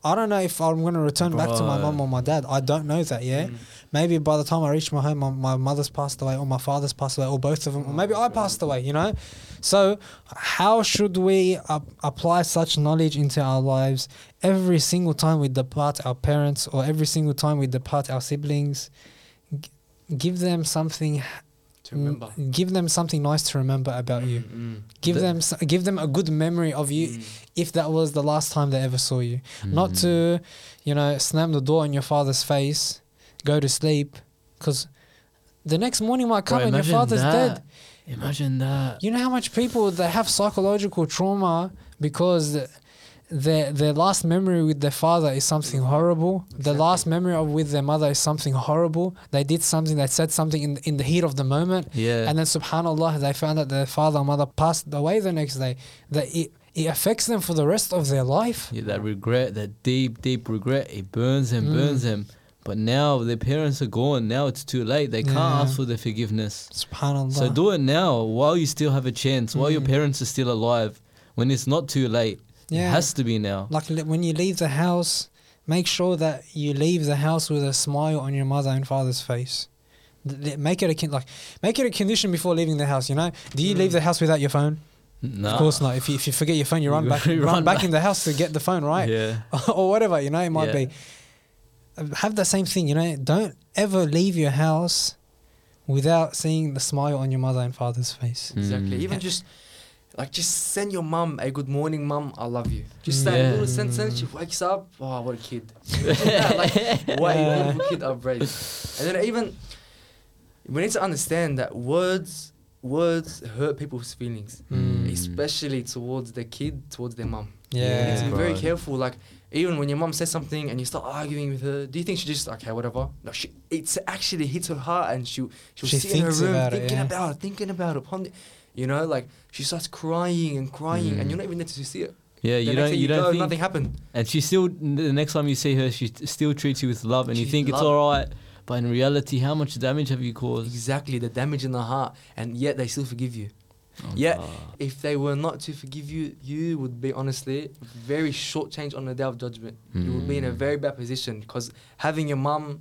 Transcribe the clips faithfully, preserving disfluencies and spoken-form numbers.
I don't know if I'm going to return back to my Bro. mum or my dad. I don't know that yet. Mm. Maybe by the time I reach my home, my, my mother's passed away, or my father's passed away, or both of them, or maybe I passed away, you know? So how should we uh, apply such knowledge into our lives every single time we depart our parents, or every single time we depart our siblings? G- give them something To remember. Mm, give them something nice to remember about you. Mm, Give The- them s- give them a good memory of you mm. if that was the last time they ever saw you. Not Mm. to, you know, slam the door in your father's face, go to sleep, because the next morning might come Bro, and your imagine father's that. dead. Imagine that. You know how much people they have psychological trauma because th- their their last memory with their father is something horrible. The Exactly. last memory of with their mother is something horrible. They did something, they said something in in the heat of the moment. Yeah. And then subhanallah, they found that their father or mother passed away the next day. That it, it affects them for the rest of their life. Yeah, that regret, that deep, deep regret, it burns them, Mm. burns them. But now their parents are gone. Now it's too late. They can't Yeah. ask for their forgiveness. Subhanallah. So do it now while you still have a chance, while your Mm. parents are still alive. When it's not too late, Yeah. it has to be now. Like li- when you leave the house, make sure that you leave the house with a smile on your mother and father's face. Th- th- Make it a con- like make it a condition before leaving the house. You know, do you Mm. leave the house without your phone? Nah. Of course not. If you if you forget your phone, you run You back, run run back back. in the house to get the phone, right? Yeah. Or whatever. You know, it might Yeah. be. Uh, Have the same thing. You know, don't ever leave your house without seeing the smile on your mother and father's face. Exactly. Mm. Even just like just send your mum a good morning, mum. I love you. Just that Yeah. little sentence. She wakes up. Oh, what a kid! Yeah, like what a Yeah. beautiful kid I've raised. And then even we need to understand that words words hurt people's feelings, Mm. especially towards the kid, towards their mum. Yeah. You need to be very Bro. careful. Like even when your mum says something and you start arguing with her, do you think she just okay, whatever? No, she it's actually hits her heart and she she'll She sit in her thinks room about it, thinking yeah. about it, thinking about it, ponder, you know, like she starts crying and crying, Mm. and you're not even there to see it. Yeah, The you next don't, day you go, don't think, nothing happened. and she still, the next time you see her, she t- still treats you with love, and you She's think it's love. alright, but in reality, how much damage have you caused? Exactly, the damage in the heart, and yet they still forgive you. Oh, Yeah. God. If they were not to forgive you, you would be honestly very short change on the day of judgment. You would be in a Mm. very bad position because having your mum,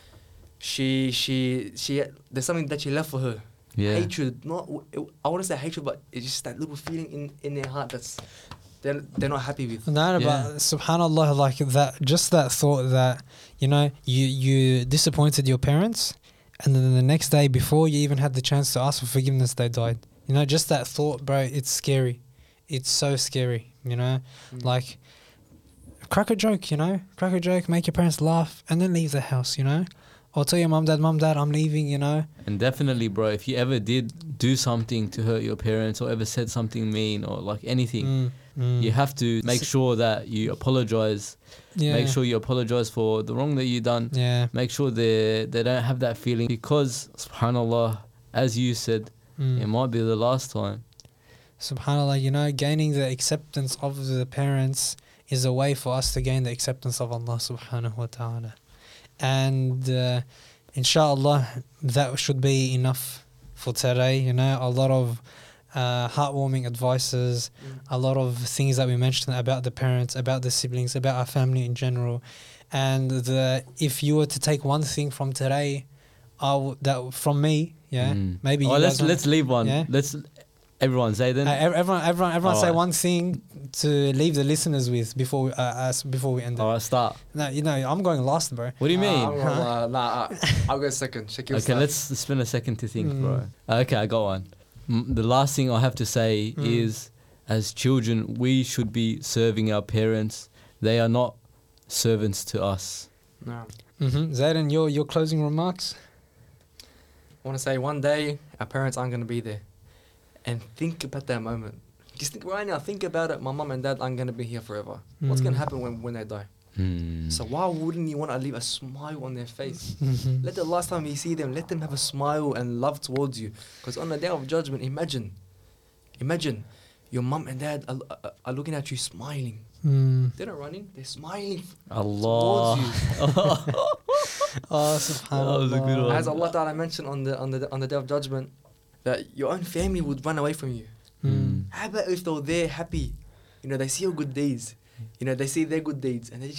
she she she there's something that she left for her. Yeah. Hatred, not I wouldn't say hatred, but it's just that little feeling in in their heart that's they're they're not happy with. No, Yeah. but subhanallah, like that, just that thought that, you know, you, you disappointed your parents, and then the next day, before you even had the chance to ask for forgiveness, they died. You know, just that thought, bro, it's scary. It's so scary, you know? Mm. Like, crack a joke, you know? Crack a joke, make your parents laugh, and then leave the house, you know? Or tell your mum, dad, mum, dad, I'm leaving, you know? And definitely, bro, if you ever did do something to hurt your parents or ever said something mean or like anything, Mm, mm. you have to make S- sure that you apologize. yeah. Make sure you apologize for the wrong that you done. Yeah. Make sure they they don't have that feeling because, subhanallah, as you said, Mm. it might be the last time. SubhanAllah, you know, gaining the acceptance of the parents is a way for us to gain the acceptance of Allah subhanahu wa ta'ala. And uh, inshallah, that should be enough for today. You know, a lot of uh, heartwarming advices, Mm. a lot of things that we mentioned about the parents, about the siblings, about our family in general. And the if you were to take one thing from today, I w- that from me, yeah, Mm. maybe Oh, you let's guys want- let's leave one. Yeah. Let's everyone say then. Uh, ev- everyone, everyone, everyone, say Alright. one thing to leave the listeners with before we, uh, us before we end it. All right, start. No, you know, I'm going last, bro. What do you Nah, mean? I'm gonna, uh, nah, uh, I'll go second. Check your Okay, start. let's spend a second to think, Mm. bro. Okay, I got one. M- The last thing I have to say Mm. is, as children, we should be serving our parents. They are not servants to us. No. Mm-hmm. Zayden, your your closing remarks. I want to say one day our parents aren't going to be there. And think about that moment. Just think right now, think about it. My mum and dad aren't going to be here forever. What's going Mm. to happen when, when they die? Hmm. So why wouldn't you want to leave a smile on their face? Mm-hmm. Let the last time you see them, let them have a smile and love towards you. Because on the day of judgment, imagine, imagine your mum and dad are, are, are looking at you smiling. Mm. They're not running, they're smiling Allah. towards you. Oh, That was a good subhanallah. one. As Allah Ta'ala mentioned on the, on, the, on the day of judgment, that your own family would run away from you. Mm. How about if they were there happy? You know, they see your good deeds. You know, they see their good deeds and they